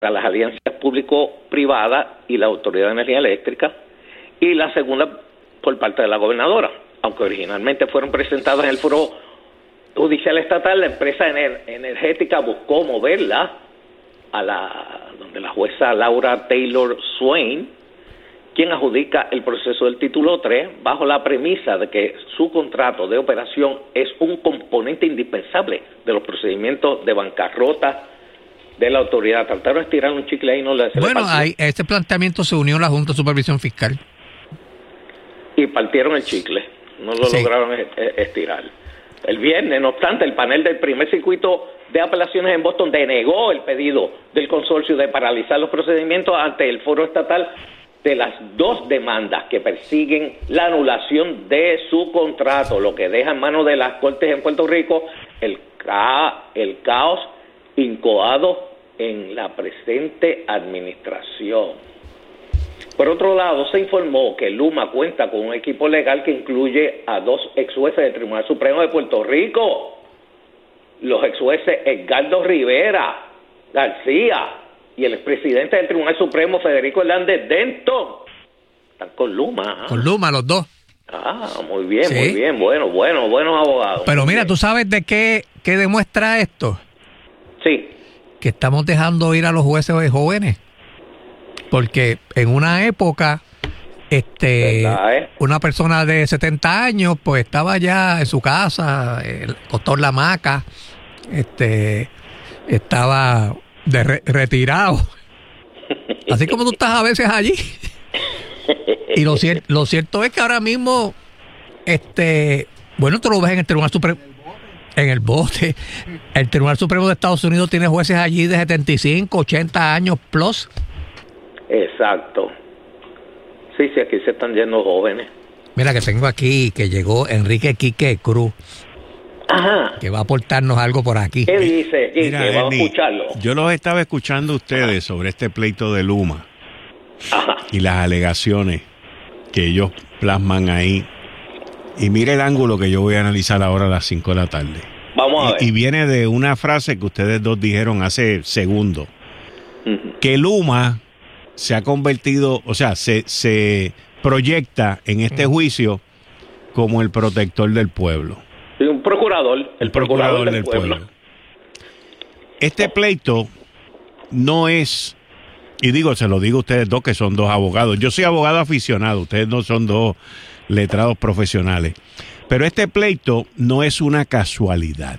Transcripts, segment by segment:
las alianzas público-privadas y la Autoridad de Energía Eléctrica, y la segunda por parte de la gobernadora. Aunque originalmente fueron presentadas en el Foro Judicial Estatal, la empresa energética buscó moverla donde la jueza Laura Taylor Swain, quien adjudica el proceso del título 3 bajo la premisa de que su contrato de operación es un componente indispensable de los procedimientos de bancarrota de la autoridad. Trataron de estirar un chicle ahí y no le... Bueno, a este planteamiento se unió la Junta de Supervisión Fiscal. Y partieron el chicle, no lo lograron estirar. El viernes, no obstante, el panel del primer circuito de apelaciones en Boston denegó el pedido del consorcio de paralizar los procedimientos ante el foro estatal de las dos demandas que persiguen la anulación de su contrato, lo que deja en manos de las cortes en Puerto Rico el caos incoado en la presente administración. Por otro lado, se informó que Luma cuenta con un equipo legal que incluye a 2 ex-jueces del Tribunal Supremo de Puerto Rico, los ex-jueces Edgardo Rivera García y el expresidente del Tribunal Supremo, Federico Hernández Denton. Están con Luma. Con Luma, los dos. Muy bien, sí. Muy bien. Buenos abogados. Pero mira, ¿tú sabes de qué demuestra esto? Sí. Que estamos dejando ir a los jueces jóvenes. Porque en una época, una persona de 70 años, pues estaba ya en su casa, acostado en la hamaca, estaba retirado. Así como tú estás a veces allí. Y lo cierto es que ahora mismo, tú lo ves en el Tribunal Supremo, en el bote. El Tribunal Supremo de Estados Unidos tiene jueces allí de 75, 80 años plus. Exacto. Sí, aquí se están yendo jóvenes. Mira que tengo aquí que llegó Enrique Quique Cruz. Ajá. Que va a aportarnos algo por aquí. ¿Qué dice? Mira, vamos a escucharlo. Yo los estaba escuchando a ustedes sobre este pleito de Luma. Ajá. Y las alegaciones que ellos plasman ahí. Y mire el ángulo que yo voy a analizar ahora a las 5 de la tarde. Vamos a ver. Y viene de una frase que ustedes dos dijeron hace segundos. Uh-huh. Que Luma se ha convertido, o sea, se proyecta en este juicio como el protector del pueblo. Sí, un procurador, el procurador del pueblo. Este pleito no es, y se lo digo a ustedes dos que son dos abogados. Yo soy abogado aficionado, ustedes no son dos letrados profesionales. Pero este pleito no es una casualidad.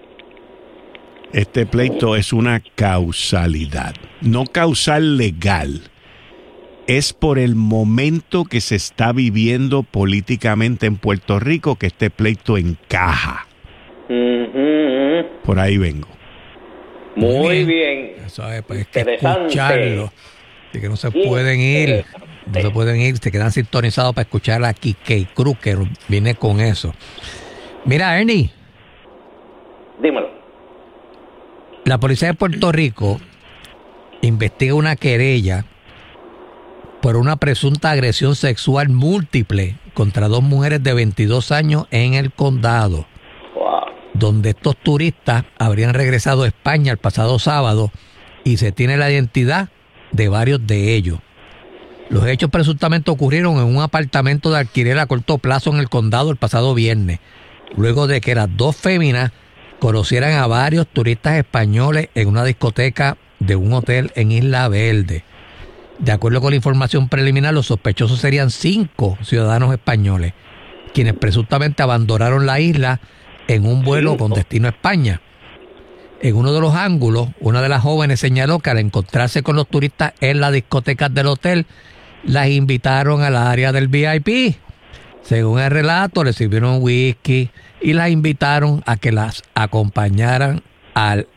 Este pleito es una causalidad, no causal legal. Es por el momento que se está viviendo políticamente en Puerto Rico que este pleito encaja. Uh-huh. Por ahí vengo. Muy bien. Eso es, pues, que escucharlo. De que no se pueden ir. No se pueden ir, se quedan sintonizados para escuchar a Quique Cruz, que viene con eso. Mira, Ernie. Dímelo. La policía de Puerto Rico investiga una querella por una presunta agresión sexual múltiple contra 2 mujeres de 22 años en el condado, donde estos turistas habrían regresado a España el pasado sábado y se tiene la identidad de varios de ellos. Los hechos presuntamente ocurrieron en un apartamento de alquiler a corto plazo en el condado el pasado viernes, luego de que las 2 féminas conocieran a varios turistas españoles en una discoteca de un hotel en Isla Verde. De acuerdo con la información preliminar, los sospechosos serían 5 ciudadanos españoles, quienes presuntamente abandonaron la isla en un vuelo con destino a España. En uno de los ángulos, una de las jóvenes señaló que al encontrarse con los turistas en la discoteca del hotel, las invitaron al área del VIP. Según el relato, les sirvieron whisky y las invitaron a que los acompañaran al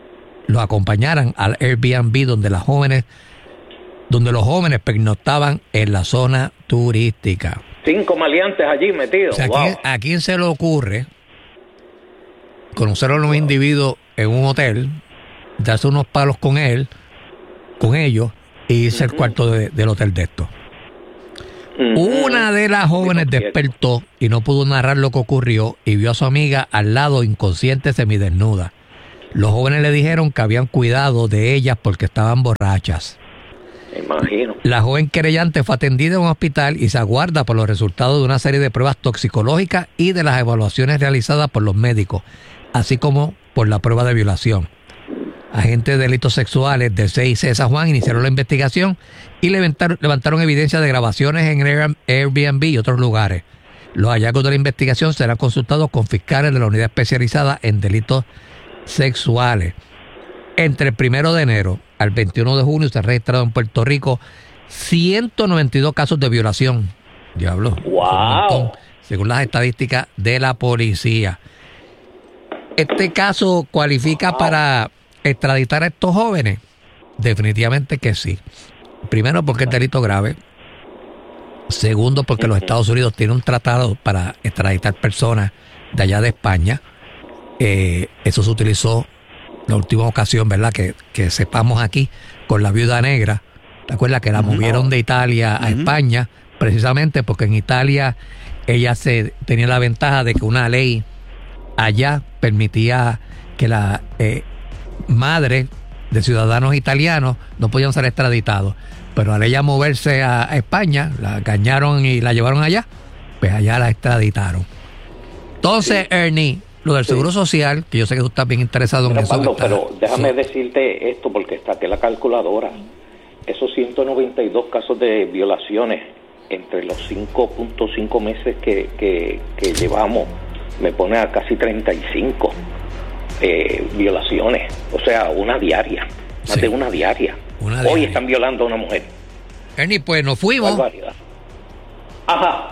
Airbnb donde los jóvenes pernoctaban en la zona turística. 5 maleantes allí metidos. O sea, ¿a quién se le ocurre conocer a los individuos en un hotel, darse unos palos con ellos y irse al cuarto del hotel de estos? Una de las jóvenes despertó y no pudo narrar lo que ocurrió y vio a su amiga al lado inconsciente semidesnuda. Los jóvenes le dijeron que habían cuidado de ellas porque estaban borrachas. Me imagino. La joven querellante fue atendida en un hospital y se aguarda por los resultados de una serie de pruebas toxicológicas y de las evaluaciones realizadas por los médicos, así como por la prueba de violación. Agentes de delitos sexuales del CIC de San Juan iniciaron la investigación y levantaron evidencia de grabaciones en Airbnb y otros lugares. Los hallazgos de la investigación serán consultados con fiscales de la unidad especializada en delitos sexuales. Entre el 1 de enero al 21 de junio se han registrado en Puerto Rico 192 casos de violación. Diablo. ¡Wow! Según las estadísticas de la policía. ¿Este caso cualifica para extraditar a estos jóvenes? Definitivamente que sí. Primero, porque es delito grave. Segundo, porque los Estados Unidos tienen un tratado para extraditar personas de allá de España. Eso se utilizó la última ocasión, ¿verdad? Que sepamos aquí, con la viuda negra. ¿Te acuerdas? Que la movieron de Italia a España, precisamente porque en Italia ella tenía la ventaja de que una ley allá permitía que la madre de ciudadanos italianos no podían ser extraditados. Pero al ella moverse a España, la engañaron y la llevaron allá, pues allá la extraditaron. Entonces, sí. Ernie, lo del Seguro Social, que yo sé que tú estás bien interesado en eso. Pero déjame decirte esto, porque saqué la calculadora. Esos 192 casos de violaciones entre los 5.5 meses que llevamos, me pone a casi 35 violaciones. O sea, una diaria. Más de una diaria. Hoy están violando a una mujer. Ernie, pues nos fuimos. Barbaridad. Ajá.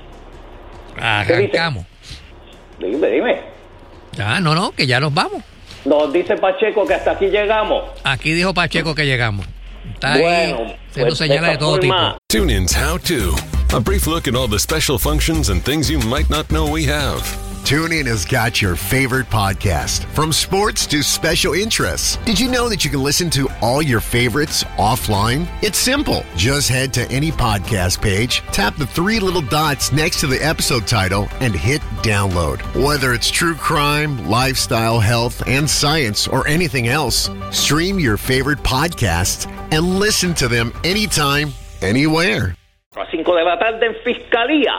Arrancamos. Dime. No, que ya nos vamos. Nos dice Pacheco que hasta aquí llegamos. Aquí dijo Pacheco que llegamos. Está bueno, ahí haciendo señales de todo tipo. TuneIn's How To. A brief look at all the special functions and things you might not know we have. TuneIn has got your favorite podcast, from sports to special interests. Did you know that you can listen to all your favorites offline? It's simple. Just head to any podcast page, tap the three little dots next to the episode title, and hit download. Whether it's true crime, lifestyle, health, and science, or anything else, stream your favorite podcasts and listen to them anytime, anywhere. A 5 de la tarde en Fiscalía.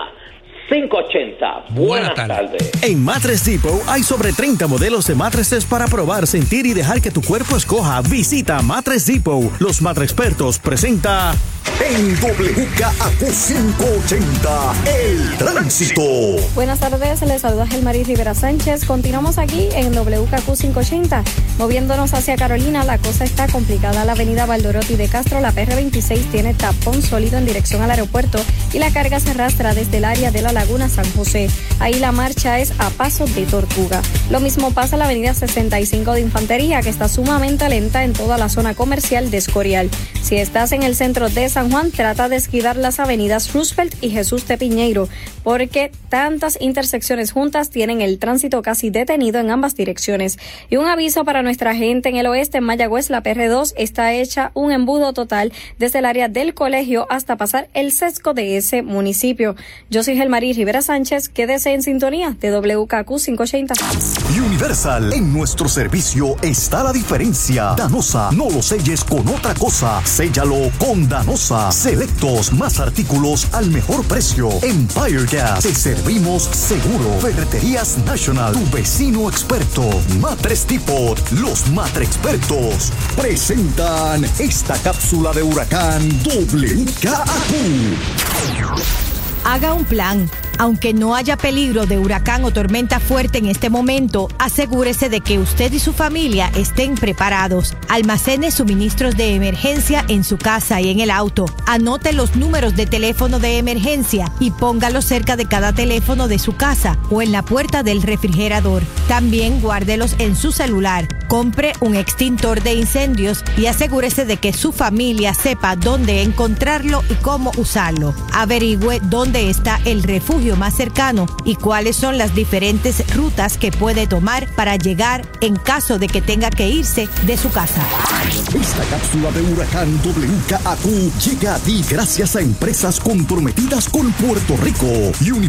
580. Buenas tardes. En Mattress Depot hay sobre 30 modelos de mattresses para probar, sentir y dejar que tu cuerpo escoja. Visita Mattress Depot. Los Mattrexpertos presenta en WKAQ 580 El Tránsito. Buenas tardes, les saluda Gelmaris Rivera Sánchez. Continuamos aquí en WKAQ 580. Moviéndonos hacia Carolina, la cosa está complicada. La avenida Valdoriotti de Castro, la PR26 tiene tapón sólido en dirección al aeropuerto y la carga se arrastra desde el área de la Laguna San José. Ahí la marcha es a paso de tortuga. Lo mismo pasa en la avenida 65 de Infantería, que está sumamente lenta en toda la zona comercial de Escorial. Si estás en el centro de San Juan, trata de esquivar las avenidas Roosevelt y Jesús de Piñeiro, porque tantas intersecciones juntas tienen el tránsito casi detenido en ambas direcciones. Y un aviso para nuestra gente en el oeste, en Mayagüez, la PR2 está hecha un embudo total desde el área del colegio hasta pasar el sesco de ese municipio. Yo soy Gelmaris Rivera Sánchez, quédese en sintonía de WKAQ 580. Universal, en nuestro servicio está la diferencia. Danosa, no lo selles con otra cosa, séllalo con Danosa. Selectos, más artículos al mejor precio. Empire Gas, te servimos seguro. Ferreterías National, tu vecino experto. Mattress Depot, los Mattrexpertos presentan esta cápsula de huracán WKAQ. Haga un plan. Aunque no haya peligro de huracán o tormenta fuerte en este momento, asegúrese de que usted y su familia estén preparados. Almacene suministros de emergencia en su casa y en el auto. Anote los números de teléfono de emergencia y póngalos cerca de cada teléfono de su casa o en la puerta del refrigerador. También guárdelos en su celular. Compre un extintor de incendios y asegúrese de que su familia sepa dónde encontrarlo y cómo usarlo. Averigüe dónde está el refugio más cercano y cuáles son las diferentes rutas que puede tomar para llegar en caso de que tenga que irse de su casa. Esta cápsula de huracán WKAQ llega a ti gracias a empresas comprometidas con Puerto Rico.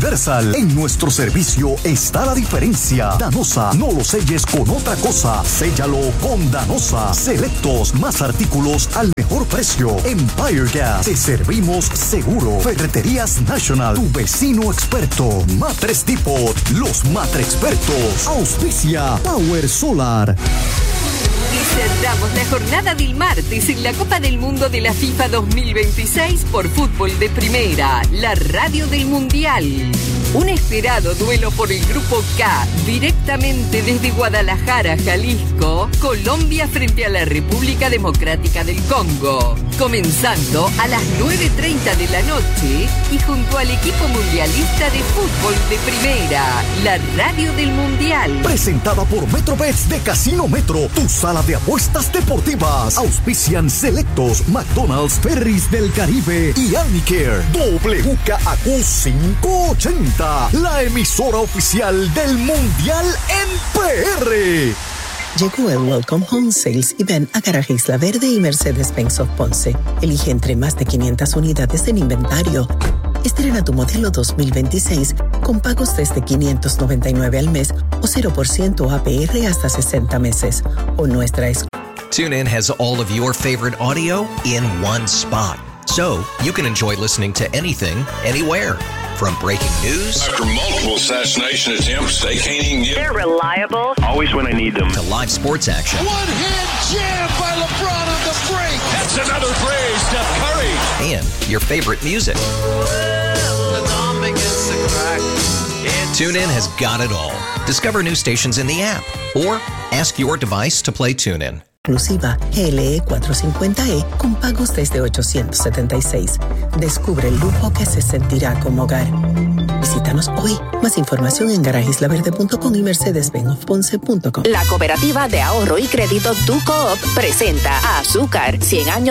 Universal, en nuestro servicio está la diferencia. Danosa, no lo selles con otra cosa, Séllalo con Danosa. Selectos, más artículos al mejor precio. Empire Gas, te servimos seguro. Ferreterías National, tu vecino experto. Matres Depot, los Matre Expertos. Auspicia Power Solar. Y cerramos la jornada del martes en la Copa del Mundo de la FIFA 2026 por Fútbol de Primera, la radio del Mundial. Un esperado duelo por el Grupo K, directamente desde Guadalajara, Jalisco, Colombia frente a la República Democrática del Congo. Comenzando a las 9:30 de la noche y junto al equipo mundialista de Fútbol de Primera, la radio del Mundial. Presentada por MetroBets de Casino Metro, tu sala de apuestas deportivas. Auspician Selectos, McDonald's, Ferries del Caribe y Armicare. WKAQ 580, la emisora oficial del Mundial en PR. Llegó el Welcome Home Sales y ven a Garaje Isla Verde y Mercedes-Benz of Ponce. Elige entre más de 500 unidades en inventario. Estrena tu modelo 2026 con pagos desde $599 al mes o 0% APR hasta 60 meses. O nuestra TuneIn has all of your favorite audio in one spot. So you can enjoy listening to anything, anywhere. From breaking news after multiple assassination attempts, they can't even get. They're reliable. Always when I need them. To live sports action. One-hand jam by LeBron on the break. That's another three, Steph Curry. And your favorite music. TuneIn has got it all. Discover new stations in the app or ask your device to play TuneIn. Exclusiva GLE 450E con pagos desde $876. Descubre el lujo que se sentirá como hogar. Visítanos hoy. Más información en garajeislaverde.com y mercedes-benzofponce.com. La Cooperativa de Ahorro y Crédito Tu Coop presenta a Azúcar 100 años